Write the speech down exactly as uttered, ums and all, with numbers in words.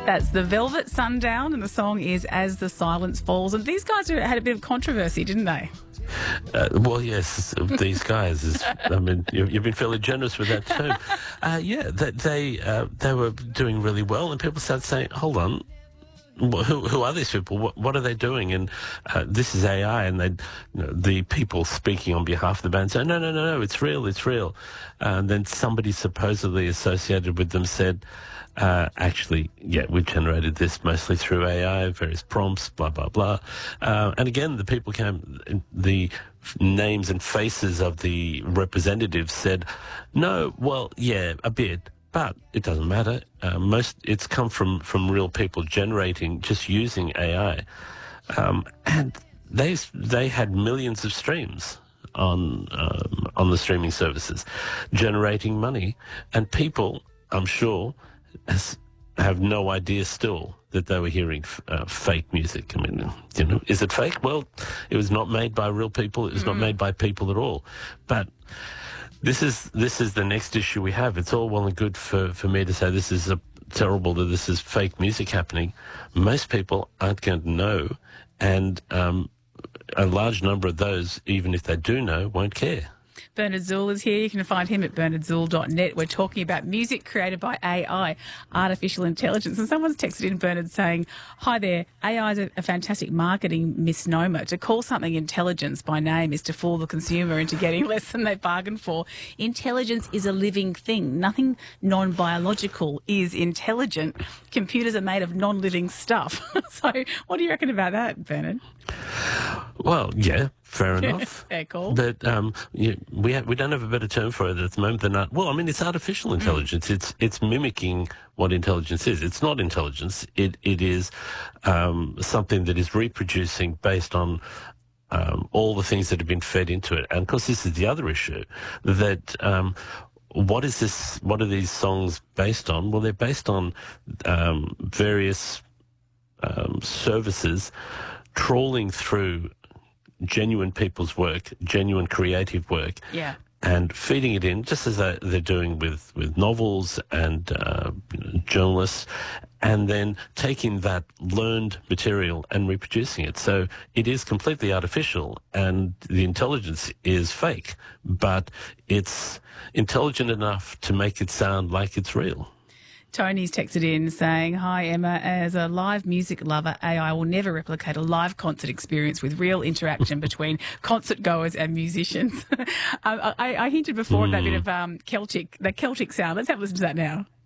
That's the Velvet Sundown, and the song is As the Silence Falls. And these guys had a bit of controversy, didn't they? Uh, well, yes, these guys. Is, I mean, you, you've been fairly generous with that term. Uh, yeah, they they, uh, they were doing really well, and people started saying, "Hold on, who who are these people? What what are they doing?" And uh, this is A I, and they, you know, the people speaking on behalf of the band say, "No, no, no, no, it's real, it's real." Uh, and then somebody supposedly associated with them said, Uh, actually, yeah, we generated this mostly through A I, various prompts, blah, blah, blah. Uh, and again, the people came, the names and faces of the representatives said, no, well, yeah, a bit, but it doesn't matter. Uh, most, it's come from, from real people generating, just using A I. Um, and they, they had millions of streams on, um, on the streaming services, generating money. And people, I'm sure, Has, have no idea still that they were hearing uh, fake music. I mean, you know, is it fake? Well, it was not made by real people. It was mm. not made by people at all. But this is this is the next issue we have. It's all well and good for, for me to say this is a, terrible that this is fake music happening. Most people aren't going to know, and um, a large number of those, even if they do know, won't care. Bernard Zuhl is here. You can find him at bernard zuhl dot net. We're talking about music created by A I, artificial intelligence. And someone's texted in, Bernard, saying, hi there, A I is a, a fantastic marketing misnomer. To call something intelligence by name is to fool the consumer into getting less than they bargained for. Intelligence is a living thing. Nothing non-biological is intelligent. Computers are made of non-living stuff. So what do you reckon about that, Bernard? Well, yeah, fair enough. Fair call. But um, yeah, we have, we don't have a better term for it at the moment than that. Well, I mean, it's artificial intelligence. Mm. It's it's mimicking what intelligence is. It's not intelligence. It it is um, something that is reproducing based on um, all the things that have been fed into it. And of course, this is the other issue that. Um, What is this? What are these songs based on? Well, they're based on um, various um, services trawling through genuine people's work, genuine creative work, yeah, and feeding it in, just as they, they're doing with, with novels and uh, you know, journalists, and then taking that learned material and reproducing it. So it is completely artificial, and the intelligence is fake, but it's intelligent enough to make it sound like it's real. Tony's texted in saying, hi, Emma, as a live music lover, A I will never replicate a live concert experience with real interaction between concert goers and musicians. um, I, I hinted before mm. at that bit of um, Celtic, the Celtic sound. Let's have a listen to that now.